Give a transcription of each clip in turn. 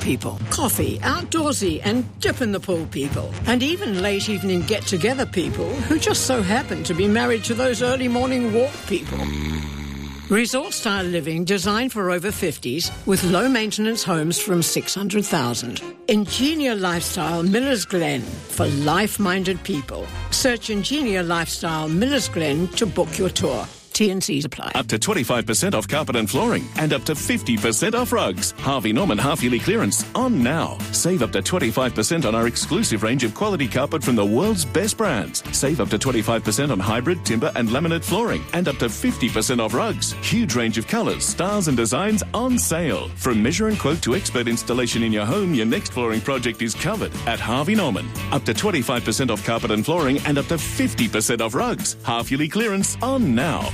people, coffee, outdoorsy and dip in the pool people, and even late evening get-together people who just so happen to be married to those early morning walk people. Resort-style living designed for over 50s with low-maintenance homes from $600,000. Ingenia Lifestyle Millers Glen for life-minded people. Search Ingenia Lifestyle Millers Glen to book your tour. T&Cs apply. Up to 25% off carpet and flooring and up to 50% off rugs. Harvey Norman half-yearly clearance on now. Save up to 25% on our exclusive range of quality carpet from the world's best brands. Save up to 25% on hybrid, timber and laminate flooring and up to 50% off rugs. Huge range of colours, styles and designs on sale. From measure and quote to expert installation in your home, your next flooring project is covered at Harvey Norman. Up to 25% off carpet and flooring and up to 50% off rugs. Half-yearly clearance on now.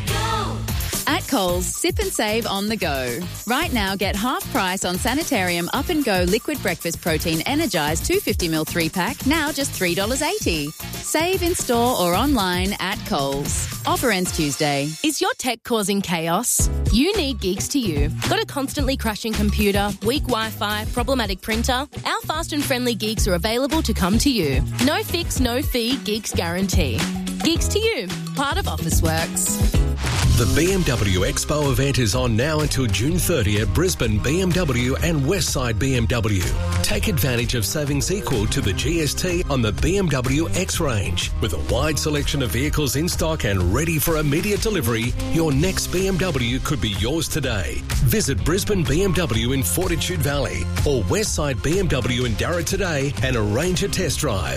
At Coles, sip and save on the go. Right now, get half price on Sanitarium Up and Go Liquid Breakfast Protein Energised 250ml 3-pack, now just $3.80. Save in store or online at Coles. Offer ends Tuesday. Is your tech causing chaos? You need Geeks to You. Got a constantly crashing computer, weak Wi-Fi, problematic printer? Our fast and friendly Geeks are available to come to you. No fix, no fee, Geeks guarantee. Geeks to You, part of Officeworks. The BMW Expo event is on now until June 30 at Brisbane BMW and Westside BMW. Take advantage of savings equal to the GST on the BMW X range. With a wide selection of vehicles in stock and ready for immediate delivery, your next BMW could be yours today. Visit Brisbane BMW in Fortitude Valley or Westside BMW in Darra today and arrange a test drive.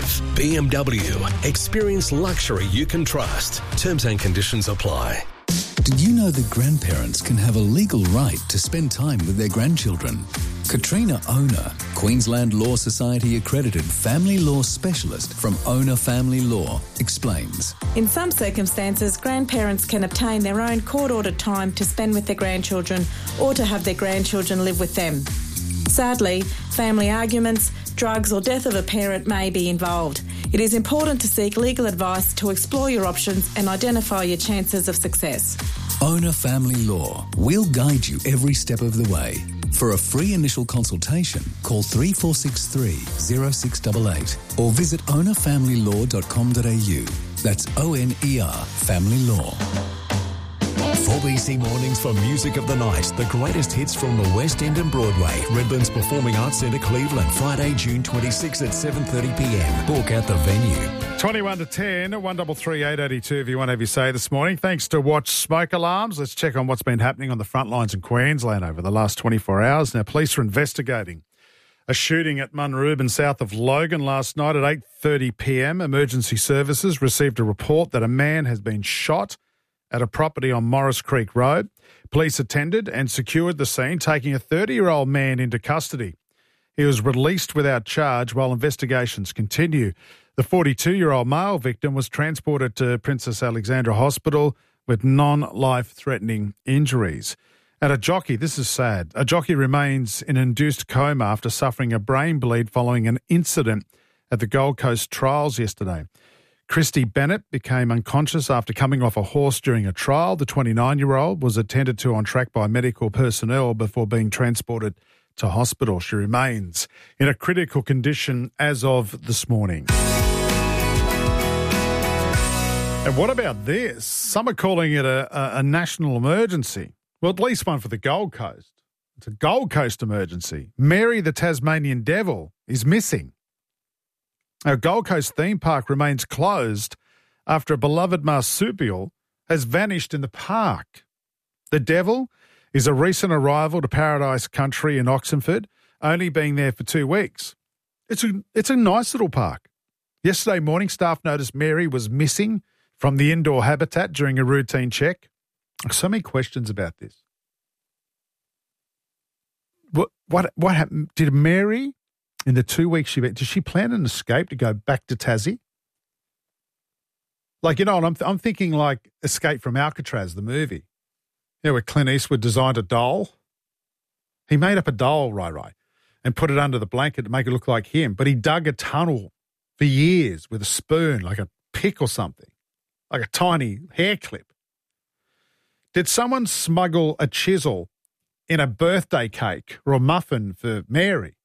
BMW. Experience luxury you can trust. Terms and conditions apply. Did you know that grandparents can have a legal right to spend time with their grandchildren? Katrina Owner, Queensland Law Society accredited family law specialist from Owner Family Law, explains. In some circumstances, grandparents can obtain their own court-ordered time to spend with their grandchildren or to have their grandchildren live with them. Sadly, family arguments, drugs or death of a parent may be involved. It is important to seek legal advice to explore your options and identify your chances of success. Owner Family Law. We'll guide you every step of the way. For a free initial consultation, call 3463 0688 or visit ownerfamilylaw.com.au. That's ONER Family Law. 4BC Mornings for Music of the Night. The greatest hits from the West End and Broadway. Redlands Performing Arts Centre, Cleveland. Friday, June 26 at 7:30pm. Book at the venue. 21 to 10, 133 882 if you want to have your say this morning. Thanks to Watch Smoke Alarms. Let's check on what's been happening on the front lines in Queensland over the last 24 hours. Now, police are investigating a shooting at Munrooban south of Logan last night at 8:30pm. Emergency services received a report that a man has been shot at a property on Morris Creek Road. Police attended and secured the scene, taking a 30-year-old man into custody. He was released without charge while investigations continue. The 42-year-old male victim was transported to Princess Alexandra Hospital with non-life-threatening injuries. And a jockey, this is sad, a jockey remains in induced coma after suffering a brain bleed following an incident at the Gold Coast Trials yesterday. Christy Bennett became unconscious after coming off a horse during a trial. The 29-year-old was attended to on track by medical personnel before being transported to hospital. She remains in a critical condition as of this morning. And what about this? Some are calling it a national emergency. Well, at least one for the Gold Coast. It's a Gold Coast emergency. Mary the Tasmanian Devil is missing. Our Gold Coast theme park remains closed after a beloved marsupial has vanished in the park. The devil is a recent arrival to Paradise Country in Oxenford, only being there for 2 weeks. It's a nice little park. Yesterday morning, staff noticed Mary was missing from the indoor habitat during a routine check. So many questions about this. What happened? Did Mary, in the 2 weeks did she plan an escape to go back to Tassie? Like, I'm thinking like Escape from Alcatraz, the movie. Where Clint Eastwood designed a doll. He made up a doll, right, and put it under the blanket to make it look like him. But he dug a tunnel for years with a spoon, like a pick or something, like a tiny hair clip. Did someone smuggle a chisel in a birthday cake or a muffin for Mary?